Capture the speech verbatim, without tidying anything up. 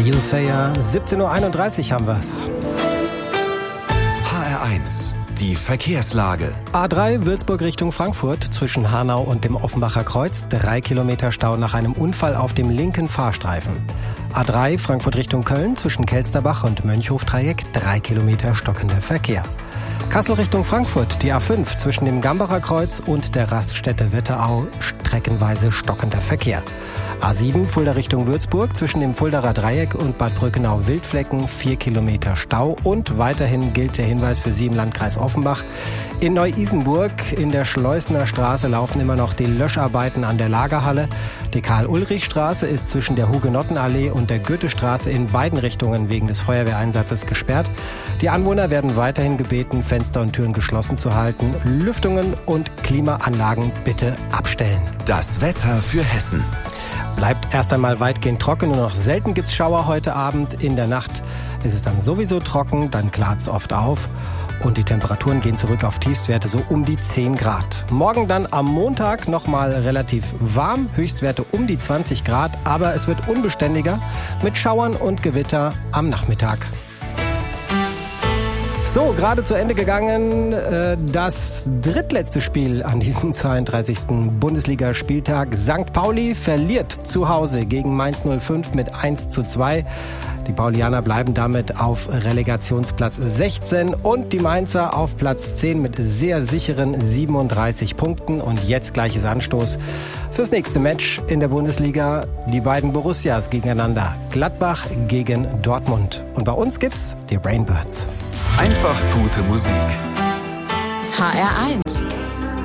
Leo Sayer, siebzehn Uhr einunddreißig haben wir's. H R eins, die Verkehrslage. A drei Würzburg Richtung Frankfurt zwischen Hanau und dem Offenbacher Kreuz. Drei Kilometer Stau nach einem Unfall auf dem linken Fahrstreifen. A drei Frankfurt Richtung Köln zwischen Kelsterbach und Mönchhof-Dreieck. Drei Kilometer stockender Verkehr. Kassel Richtung Frankfurt, die A fünf zwischen dem Gambacher Kreuz und der Raststätte Wetterau, streckenweise stockender Verkehr. A sieben Fulda Richtung Würzburg zwischen dem Fuldaer Dreieck und Bad Brückenau-Wildflecken, vier Kilometer Stau. Und weiterhin gilt der Hinweis für Sie im Landkreis Offenbach. In Neu-Isenburg in der Schleusner Straße laufen immer noch die Löscharbeiten an der Lagerhalle. Die Karl-Ulrich-Straße ist zwischen der Hugenottenallee und der Goethestraße in beiden Richtungen wegen des Feuerwehreinsatzes gesperrt. Die Anwohner werden weiterhin gebeten, Fenster und Türen geschlossen zu halten. Lüftungen und Klimaanlagen bitte abstellen. Das Wetter für Hessen. Bleibt erst einmal weitgehend trocken, nur noch selten gibt's Schauer heute Abend. In der Nacht ist es dann sowieso trocken, dann klart's oft auf. Und die Temperaturen gehen zurück auf Tiefstwerte so um die zehn Grad. Morgen dann am Montag nochmal relativ warm, Höchstwerte um die zwanzig Grad. Aber es wird unbeständiger mit Schauern und Gewitter am Nachmittag. So, gerade zu Ende gegangen äh, das drittletzte Spiel an diesem zweiunddreißigsten Bundesligaspieltag. Sankt Pauli verliert zu Hause gegen Mainz null fünf mit eins zu zwei. Die Paulianer bleiben damit auf Relegationsplatz sechzehn und die Mainzer auf Platz zehn mit sehr sicheren siebenunddreißig Punkten. Und jetzt gleiches Anstoß fürs nächste Match in der Bundesliga. Die beiden Borussias gegeneinander. Gladbach gegen Dortmund. Und bei uns gibt's die Rainbirds. Einfach gute Musik. H R eins.